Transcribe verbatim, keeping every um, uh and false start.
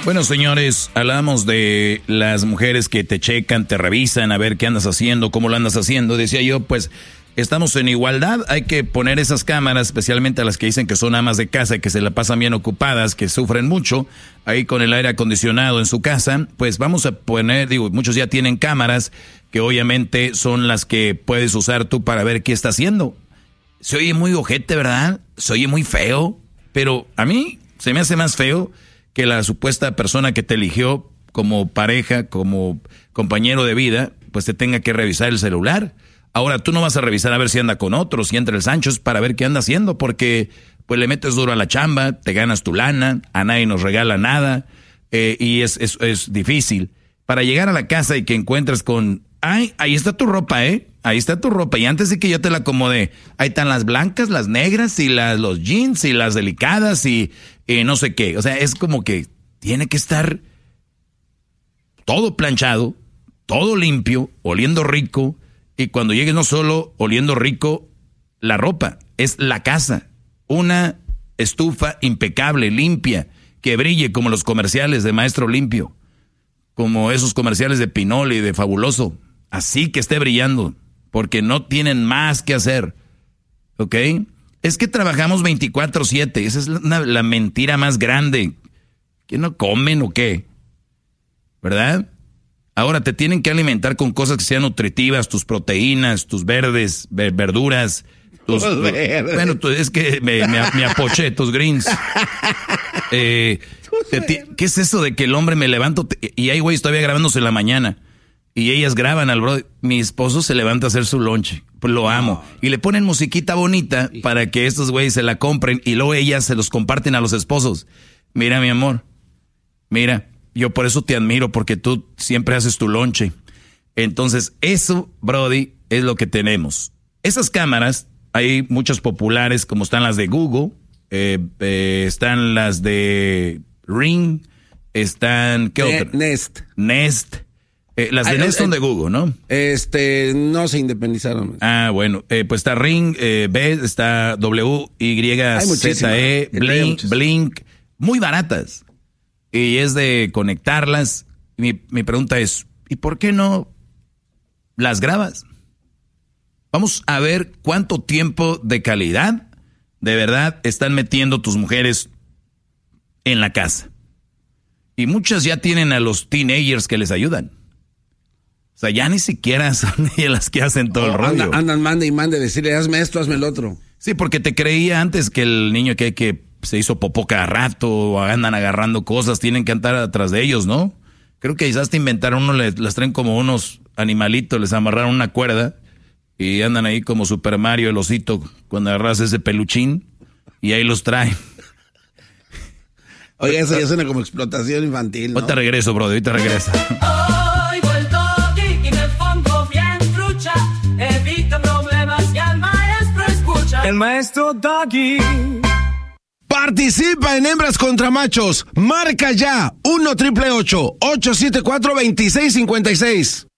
Bueno, señores, hablamos de las mujeres que te checan, te revisan, a ver qué andas haciendo, cómo lo andas haciendo. Decía yo, pues, estamos en igualdad, hay que poner esas cámaras, especialmente a las que dicen que son amas de casa y que se la pasan bien ocupadas, que sufren mucho, ahí con el aire acondicionado en su casa, pues vamos a poner, digo, muchos ya tienen cámaras que obviamente son las que puedes usar tú para ver qué está haciendo. Se oye muy ojete, ¿verdad? Se oye muy feo, pero a mí se me hace más feo que la supuesta persona que te eligió como pareja, como compañero de vida, pues te tenga que revisar el celular. Ahora tú no vas a revisar a ver si anda con otros, si entra el Sancho, para ver qué anda haciendo, porque pues le metes duro a la chamba, te ganas tu lana, a nadie nos regala nada, eh, y es, es, es difícil. Para llegar a la casa y que encuentres con, ay, ahí está tu ropa, ¿eh? Ahí está tu ropa, y antes de que yo te la acomodé, ahí están las blancas, las negras, y las, los jeans, y las delicadas, y, y no sé qué. O sea, es como que tiene que estar todo planchado, todo limpio, oliendo rico, y cuando llegues no solo oliendo rico la ropa, es la casa. Una estufa impecable, limpia, que brille como los comerciales de Maestro Limpio, como esos comerciales de Pinol y de Fabuloso. Así que esté brillando, porque no tienen más que hacer, ¿ok? Es que trabajamos veinticuatro siete, esa es la, la mentira más grande. ¿Que no comen o qué? ¿Verdad? Ahora te tienen que alimentar con cosas que sean nutritivas, tus proteínas, tus verdes, ver, verduras. Tus, tu, bueno, tu, es que me, me, me apoché, tus greens. Eh, te, ¿Qué es eso de que el hombre me levanto te, y hay güeyes todavía grabándose en la mañana? Y ellas graban al bro. Mi esposo se levanta a hacer su lonche. Pues lo amo. Y le ponen musiquita bonita para que estos güeyes se la compren y luego ellas se los comparten a los esposos. Mira, mi amor. Mira, yo por eso te admiro, porque tú siempre haces tu lonche. Entonces, eso, Brody, es lo que tenemos. Esas cámaras, hay muchas populares, como están las de Google, eh, eh, están las de Ring, están... ¿qué Ne- otra? Nest. Nest. Eh, las de Ah, Nest eh, son de Google, ¿no? Este, no se independizaron. Ah, bueno, eh, pues está Ring, eh, B, está W, Y, Z, E, Blink, Blink, muy baratas. Y es de conectarlas. Mi, mi pregunta es, ¿y por qué no las grabas? Vamos a ver cuánto tiempo de calidad de verdad están metiendo tus mujeres en la casa. Y muchas ya tienen a los teenagers que les ayudan. O sea, ya ni siquiera son ellas las que hacen todo oh, el rollo. Anda, andan, mande y mande, decirle, hazme esto, hazme el otro. Sí, porque te creía antes que el niño que, que se hizo popó cada rato, o andan agarrando cosas, tienen que andar atrás de ellos, ¿no? Creo que quizás te inventaron uno, les, les traen como unos animalitos, les amarraron una cuerda y andan ahí como Super Mario, el osito, cuando agarras ese peluchín y ahí los traen. Oye, eso ya suena como explotación infantil, ¿no? Ahorita regreso, brother, ahorita regreso. Hoy vuelto aquí y me pongo bien trucha, evito problemas y al maestro escucha. El maestro Doggy. Participa en Hembras contra Machos. Marca ya uno triple ocho, ocho siete cuatro, dos seis cinco seis.